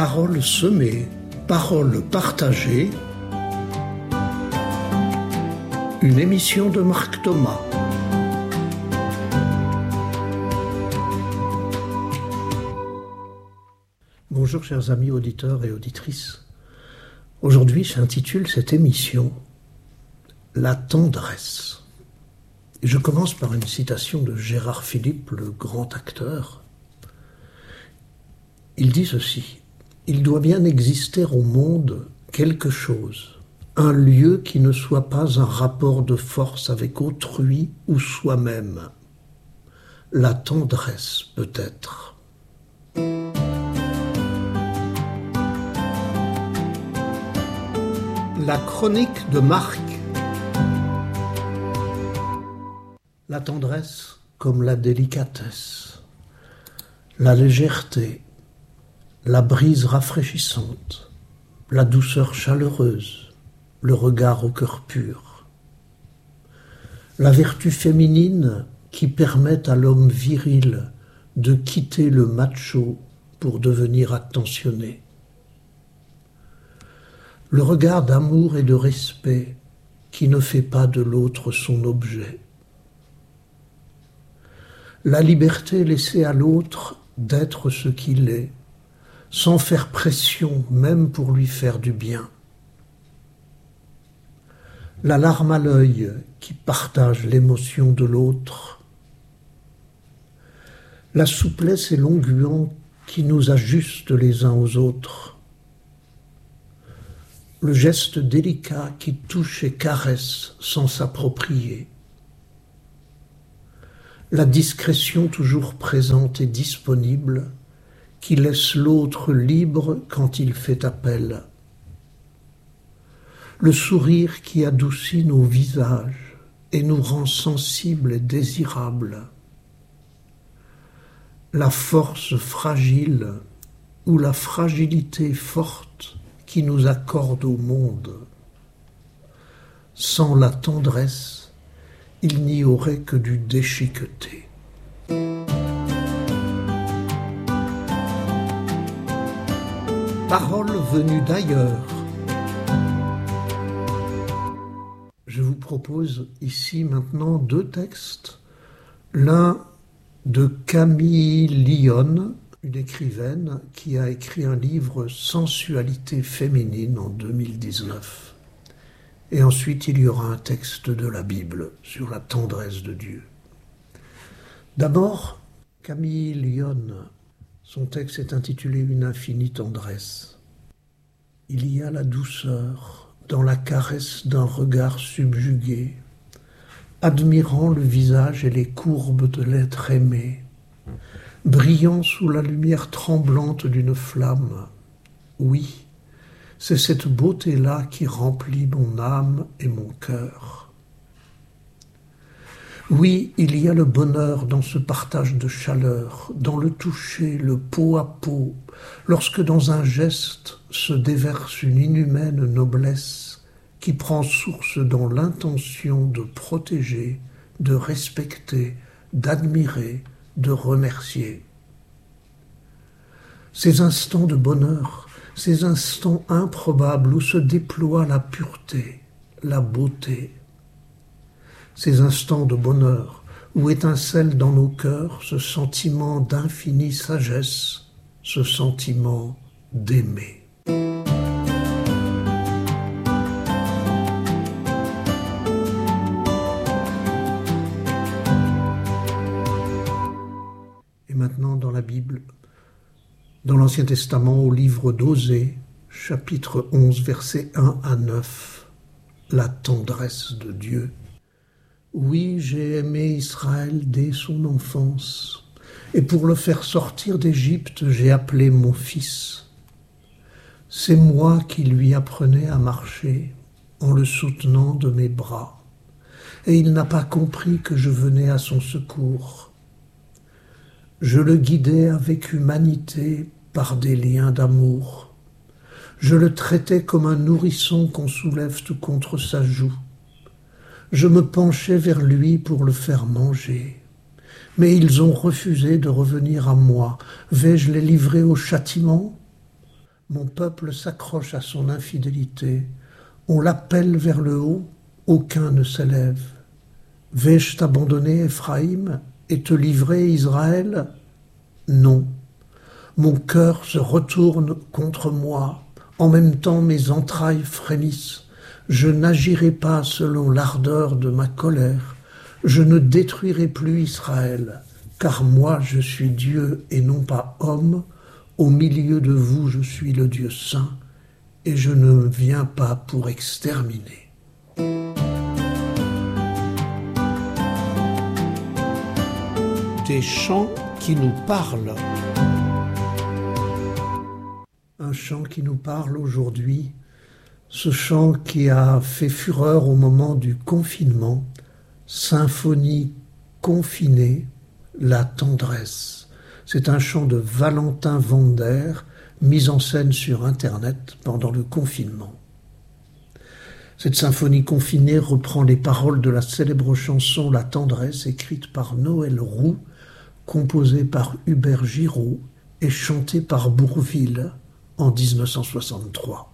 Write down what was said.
Paroles semées, paroles partagées. Une émission de Marc Thomas. Bonjour chers amis auditeurs et auditrices. Aujourd'hui j'intitule cette émission « La tendresse ». Et je commence par une citation de Gérard Philipe, le grand acteur. Il dit ceci: « Il doit bien exister au monde quelque chose, un lieu qui ne soit pas un rapport de force avec autrui ou soi-même. La tendresse peut-être. » La chronique de Marc. La tendresse comme la délicatesse, la légèreté, la brise rafraîchissante, la douceur chaleureuse, le regard au cœur pur. La vertu féminine qui permet à l'homme viril de quitter le macho pour devenir attentionné. Le regard d'amour et de respect qui ne fait pas de l'autre son objet. La liberté laissée à l'autre d'être ce qu'il est, sans faire pression même pour lui faire du bien. La larme à l'œil qui partage l'émotion de l'autre. La souplesse et l'onguent qui nous ajustent les uns aux autres. Le geste délicat qui touche et caresse sans s'approprier. La discrétion toujours présente et disponible qui laisse l'autre libre quand il fait appel. Le sourire qui adoucit nos visages et nous rend sensibles et désirables. La force fragile ou la fragilité forte qui nous accorde au monde. Sans la tendresse, il n'y aurait que du déchiqueté. Paroles venues d'ailleurs. Je vous propose ici maintenant deux textes. L'un de Camille Lyon, une écrivaine qui a écrit un livre Sensualité féminine en 2019. Et ensuite, il y aura un texte de la Bible sur la tendresse de Dieu. D'abord, Camille Lyon, son texte est intitulé « Une infinie tendresse ». Il y a la douceur dans la caresse d'un regard subjugué, admirant le visage et les courbes de l'être aimé, brillant sous la lumière tremblante d'une flamme. Oui, c'est cette beauté-là qui remplit mon âme et mon cœur. Oui, il y a le bonheur dans ce partage de chaleur, dans le toucher, le peau à peau, lorsque dans un geste se déverse une inhumaine noblesse qui prend source dans l'intention de protéger, de respecter, d'admirer, de remercier. Ces instants de bonheur, ces instants improbables où se déploie la pureté, la beauté. Ces instants de bonheur où étincelle dans nos cœurs ce sentiment d'infinie sagesse, ce sentiment d'aimer. Et maintenant dans la Bible, dans l'Ancien Testament, au livre d'Osée, chapitre 11, versets 1 à 9, la tendresse de Dieu. Oui, j'ai aimé Israël dès son enfance, et pour le faire sortir d'Égypte, j'ai appelé mon fils. C'est moi qui lui apprenais à marcher, en le soutenant de mes bras, et il n'a pas compris que je venais à son secours. Je le guidais avec humanité par des liens d'amour. Je le traitais comme un nourrisson qu'on soulève tout contre sa joue. Je me penchais vers lui pour le faire manger. Mais ils ont refusé de revenir à moi. Vais-je les livrer au châtiment ? Mon peuple s'accroche à son infidélité. On l'appelle vers le haut, aucun ne s'élève. Vais-je t'abandonner, Éphraïm, et te livrer, Israël? Non. Mon cœur se retourne contre moi. En même temps, mes entrailles frémissent. Je n'agirai pas selon l'ardeur de ma colère. Je ne détruirai plus Israël, car moi je suis Dieu et non pas homme. Au milieu de vous, je suis le Dieu saint, et je ne viens pas pour exterminer. Des chants qui nous parlent. Un chant qui nous parle aujourd'hui, ce chant qui a fait fureur au moment du confinement, symphonie confinée, la tendresse. C'est un chant de Valentin Vander, mis en scène sur Internet pendant le confinement. Cette symphonie confinée reprend les paroles de la célèbre chanson La tendresse, écrite par Noël Roux, composée par Hubert Giraud et chantée par Bourvil en 1963.